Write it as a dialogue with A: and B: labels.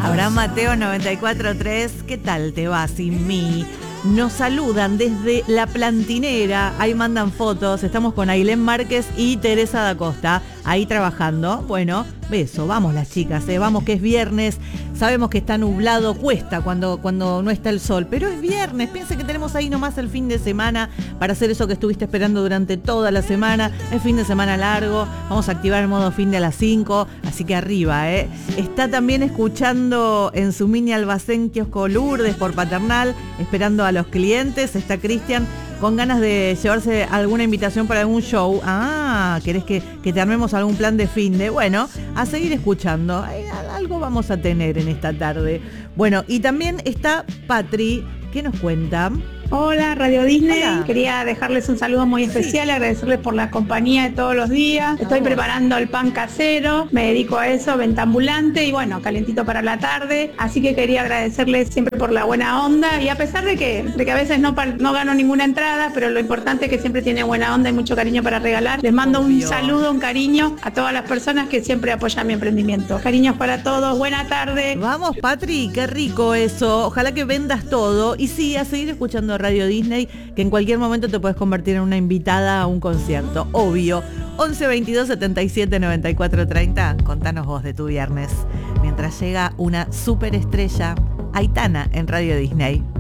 A: Abraham Mateo 94.3, ¿qué tal te va sin mí? Nos saludan desde La Plantinera, ahí mandan fotos, estamos con Ailén Márquez y Teresa da Costa, ahí trabajando. Bueno, beso, vamos las chicas, vamos que es viernes, sabemos que está nublado, cuesta cuando no está el sol, pero es viernes, piensa que tenemos ahí nomás el fin de semana para hacer eso que estuviste esperando durante toda la semana, es fin de semana largo, vamos a activar el modo fin de a las 5, así que arriba, Está también escuchando en su mini almacén kiosco Lourdes por Paternal, esperando a los clientes, está Cristian con ganas de llevarse alguna invitación para algún show. ¿Querés que te armemos algún plan de fin de? Bueno, a seguir escuchando. Algo vamos a tener en esta tarde. Bueno, y también está Patri, ¿qué nos cuenta?
B: Hola, Radio Disney.
A: Hola.
B: Quería dejarles un saludo muy especial, agradecerles por la compañía de todos los días. Estoy preparando el pan casero, me dedico a eso, venta ambulante y bueno, calentito para la tarde. Así que quería agradecerles siempre por la buena onda y a pesar de que a veces no gano ninguna entrada, pero lo importante es que siempre tiene buena onda y mucho cariño para regalar. Les mando un saludo, un cariño a todas las personas que siempre apoyan mi emprendimiento. Cariños para todos, buena tarde.
A: Vamos, Patri, qué rico eso. Ojalá que vendas todo y sí, a seguir escuchando Radio Disney, que en cualquier momento te puedes convertir en una invitada a un concierto, obvio. 11 22 77 94 30, contanos vos de tu viernes. Mientras llega una superestrella, Aitana en Radio Disney.